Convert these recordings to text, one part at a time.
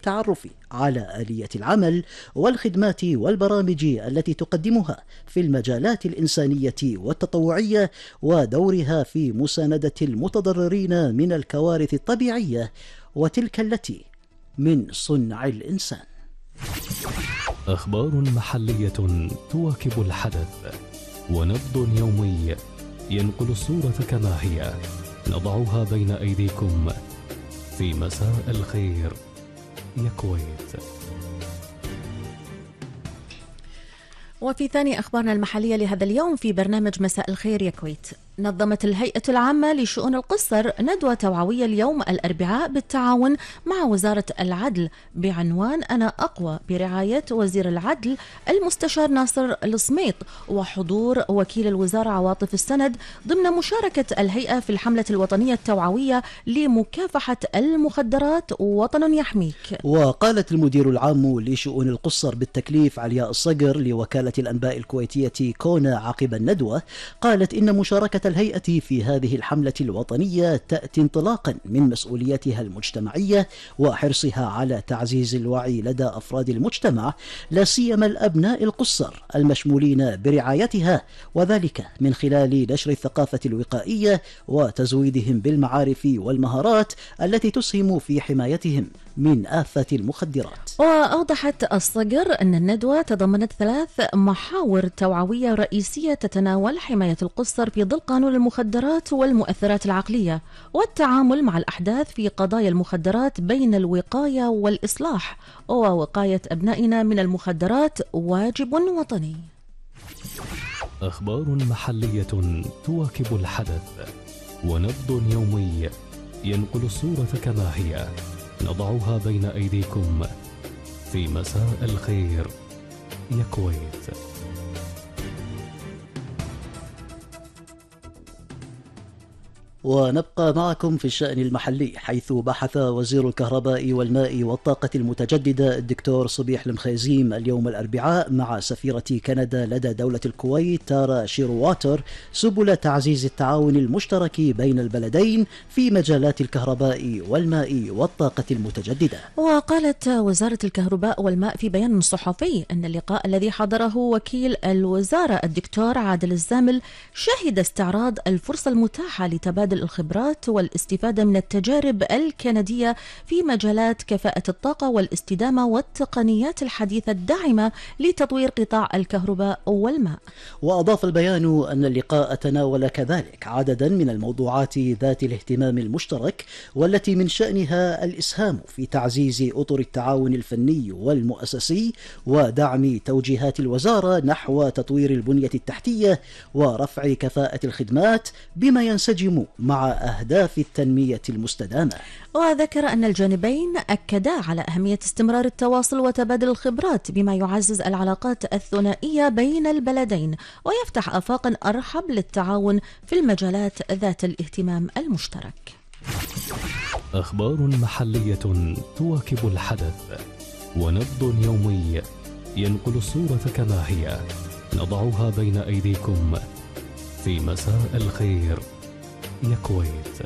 للتعرف على آلية العمل والخدمات والبرامج التي تقدمها في المجالات الإنسانية والتطوعية، ودورها في مساندة المتضررين من الكوارث الطبيعية وتلك التي من صنع الإنسان. أخبار محلية تواكب الحدث، ونبض يومي ينقل الصورة كما هي، نضعها بين أيديكم في مساء الخير يا كويت. وفي ثاني أخبارنا المحلية لهذا اليوم في برنامج مساء الخير يا كويت، نظمت الهيئة العامة لشؤون القصر ندوة توعوية اليوم الأربعاء بالتعاون مع وزارة العدل بعنوان أنا أقوى، برعاية وزير العدل المستشار ناصر الصميط وحضور وكيل الوزارة عواطف السند، ضمن مشاركة الهيئة في الحملة الوطنية التوعوية لمكافحة المخدرات وطن يحميك. وقالت المدير العام لشؤون القصر بالتكليف علياء الصقر لوكالة الأنباء الكويتية كونا عقب الندوة، قالت إن مشاركة الهيئة في هذه الحملة الوطنية تأتي انطلاقا من مسؤوليتها المجتمعية وحرصها على تعزيز الوعي لدى أفراد المجتمع، لا سيما الأبناء القصر المشمولين برعايتها، وذلك من خلال نشر الثقافة الوقائية وتزويدهم بالمعارف والمهارات التي تسهم في حمايتهم من آفة المخدرات. وأوضحت الصقر أن الندوة تضمنت 3 محاور توعوية رئيسية تتناول حماية القصر في ظل قانون المخدرات والمؤثرات العقلية، والتعامل مع الأحداث في قضايا المخدرات بين الوقاية والإصلاح، ووقاية أبنائنا من المخدرات واجب وطني. أخبار محلية تواكب الحدث، ونبض يومي ينقل الصورة كما هي، نضعها بين أيديكم في مساء الخير يا كويت. ونبقى معكم في الشأن المحلي، حيث بحث وزير الكهرباء والماء والطاقة المتجددة الدكتور صبيح المخيزيم اليوم الأربعاء مع سفيرة كندا لدى دولة الكويت تارا شيرواتر سبل تعزيز التعاون المشترك بين البلدين في مجالات الكهرباء والماء والطاقة المتجددة. وقالت وزارة الكهرباء والماء في بيان صحفي أن اللقاء الذي حضره وكيل الوزارة الدكتور عادل الزامل شهد استعراض الفرصة المتاحة لتبادل الخبرات والاستفادة من التجارب الكندية في مجالات كفاءة الطاقة والاستدامة والتقنيات الحديثة الداعمة لتطوير قطاع الكهرباء والماء. وأضاف البيان أن اللقاء تناول كذلك عددا من الموضوعات ذات الاهتمام المشترك، والتي من شأنها الإسهام في تعزيز أطر التعاون الفني والمؤسسي ودعم توجيهات الوزارة نحو تطوير البنية التحتية ورفع كفاءة الخدمات بما ينسجم مع أهداف التنمية المستدامة. وذكر أن الجانبين أكدا على أهمية استمرار التواصل وتبادل الخبرات بما يعزز العلاقات الثنائية بين البلدين ويفتح آفاقا أرحب للتعاون في المجالات ذات الاهتمام المشترك. أخبار محلية تواكب الحدث، ونبض يومي ينقل الصورة كما هي، نضعها بين أيديكم في مساء الخير يا كويت.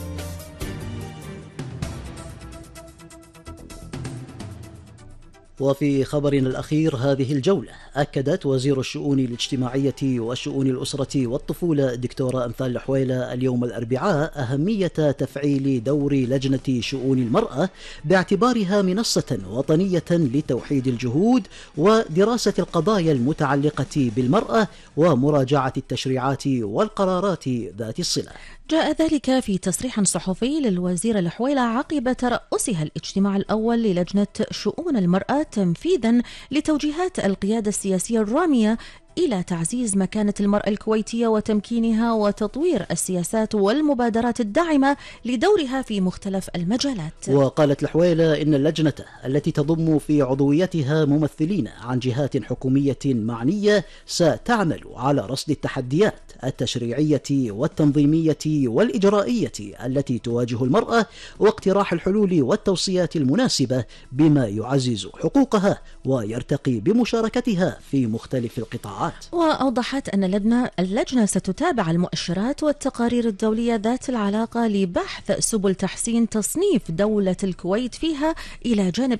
وفي خبرنا الأخير هذه الجولة، أكدت وزير الشؤون الاجتماعية والشؤون الأسرة والطفولة دكتورة أمثال الحويلة اليوم الأربعاء أهمية تفعيل دور لجنة شؤون المرأة باعتبارها منصة وطنية لتوحيد الجهود ودراسة القضايا المتعلقة بالمرأة ومراجعة التشريعات والقرارات ذات الصلة. جاء ذلك في تصريح صحفي للوزيرة الحويلة عقب ترأسها الاجتماع الأول للجنة شؤون المرأة تنفيذا لتوجيهات القيادة السياسية الرامية إلى تعزيز مكانة المرأة الكويتية وتمكينها وتطوير السياسات والمبادرات الداعمة لدورها في مختلف المجالات. وقالت الحويلة إن اللجنة التي تضم في عضويتها ممثلين عن جهات حكومية معنية ستعمل على رصد التحديات التشريعية والتنظيمية والإجرائية التي تواجه المرأة واقتراح الحلول والتوصيات المناسبة بما يعزز حقوقها ويرتقي بمشاركتها في مختلف القطاعات. وأوضحت أن اللجنة ستتابع المؤشرات والتقارير الدولية ذات العلاقة لبحث سبل تحسين تصنيف دولة الكويت فيها إلى جانب